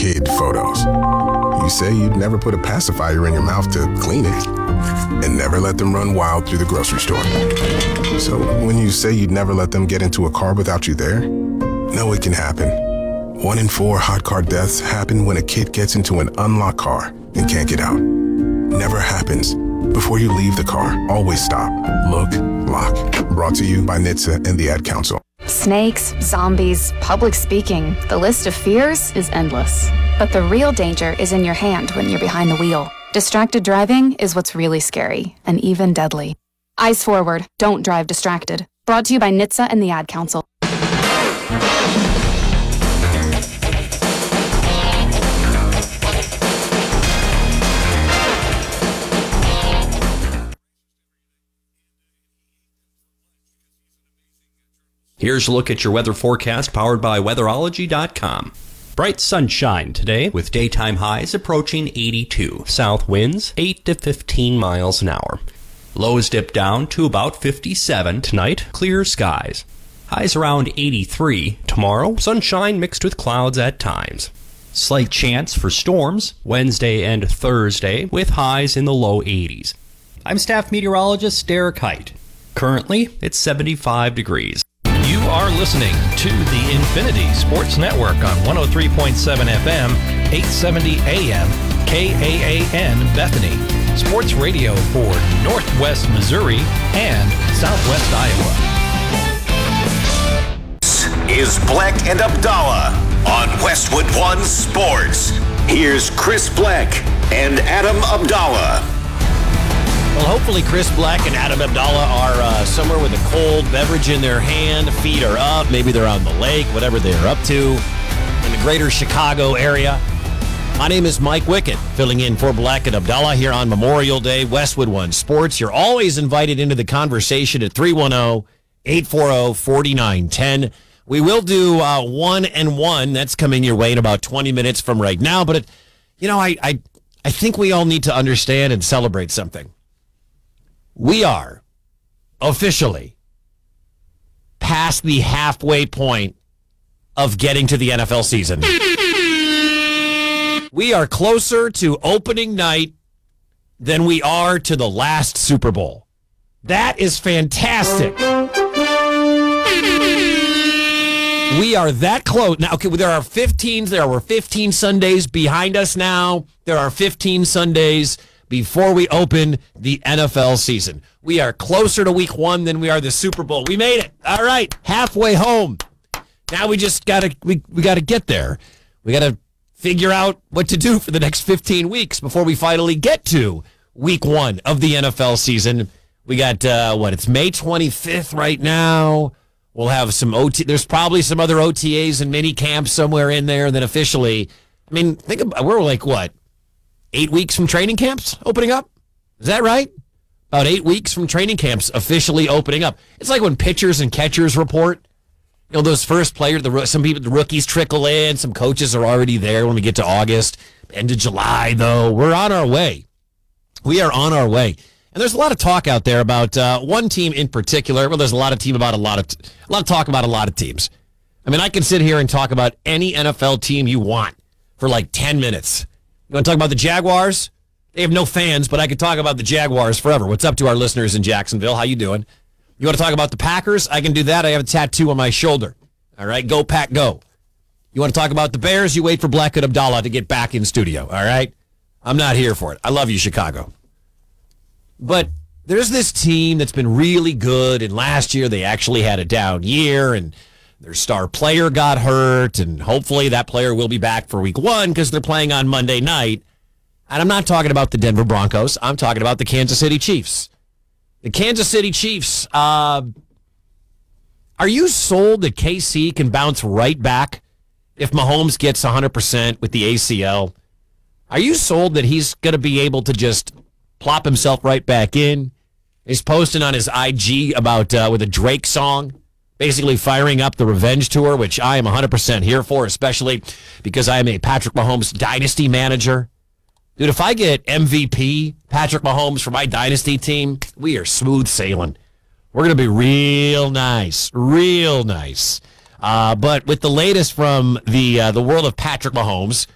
kid photos. You say you'd never put a pacifier in your mouth to clean it, and never let them run wild through the grocery store. So when you say you'd never let them get into a car without you there, no, it can happen. 1 in 4 hot car deaths happen when a kid gets into an unlocked car and can't get out. Never happens. Before you leave the car, always stop, look, lock. Brought to you by NHTSA and the Ad Council. Snakes, zombies, public speaking. The list of fears is endless. But the real danger is in your hand when you're behind the wheel. Distracted driving is what's really scary and even deadly. Eyes forward. Don't drive distracted. Brought to you by NHTSA and the Ad Council. Here's a look at your weather forecast powered by weatherology.com. Bright sunshine today with daytime highs approaching 82. South winds 8 to 15 miles an hour. Lows dip down to about 57 tonight. Clear skies. Highs around 83. Tomorrow, sunshine mixed with clouds at times. Slight chance for storms Wednesday and Thursday with highs in the low 80s. I'm staff meteorologist Derek Height. Currently, it's 75 degrees. You are listening to the Infinity Sports Network on 103.7 FM, 870 AM, KAAN Bethany. Sports radio for Northwest Missouri and Southwest Iowa. This is Black and Abdallah on Westwood One Sports. Here's Chris Black and Adam Abdallah. Well, hopefully Chris Black and Adam Abdallah are somewhere with a cold beverage in their hand, feet are up, maybe they're on the lake, whatever they're up to, in the greater Chicago area. My name is Mike Wickett, filling in for Black and Abdallah here on Memorial Day, Westwood One Sports. You're always invited into the conversation at 310-840-4910. We will do 1 and 1. That's coming your way in about 20 minutes from right now. But, I think we all need to understand and celebrate something. We are officially past the halfway point of getting to the NFL season. We are closer to opening night than we are to the last Super Bowl. That is fantastic. We are that close. Now, okay, there were 15 Sundays behind us now. There are 15 Sundays before we open the NFL season. We are closer to week 1 than we are the Super Bowl. We made it. All right, halfway home. Now we just got to we got to get there. We got to figure out what to do for the next 15 weeks before we finally get to week 1 of the NFL season. We got it's May 25th right now. We'll have some there's probably some other OTAs and mini camps somewhere in there. Then officially, think about, we're like 8 weeks from training camps opening up? Is that right? About 8 weeks from training camps officially opening up. It's like when pitchers and catchers report. Those first players, the rookies trickle in. Some coaches are already there when we get to August. End of July, though. We're on our way. We are on our way. And there's a lot of talk out there about one team in particular. Well, there's a lot of talk about a lot of teams. I can sit here and talk about any NFL team you want for like 10 minutes. You want to talk about the Jaguars? They have no fans, but I could talk about the Jaguars forever. What's up to our listeners in Jacksonville? How you doing? You want to talk about the Packers? I can do that. I have a tattoo on my shoulder. All right, go Pack, go. You want to talk about the Bears? You wait for Black and Abdallah to get back in studio. All right? I'm not here for it. I love you, Chicago. But there's this team that's been really good, and last year they actually had a down year, and their star player got hurt, and hopefully that player will be back for week 1 because they're playing on Monday night. And I'm not talking about the Denver Broncos. I'm talking about the Kansas City Chiefs. The Kansas City Chiefs, are you sold that KC can bounce right back if Mahomes gets 100% with the ACL? Are you sold that he's going to be able to just plop himself right back in? He's posting on his IG about with a Drake song, basically firing up the revenge tour, which I am 100% here for, especially because I am a Patrick Mahomes dynasty manager. Dude, if I get MVP Patrick Mahomes for my dynasty team, we are smooth sailing. We're going to be real nice, real nice. But with the latest from the world of Patrick Mahomes,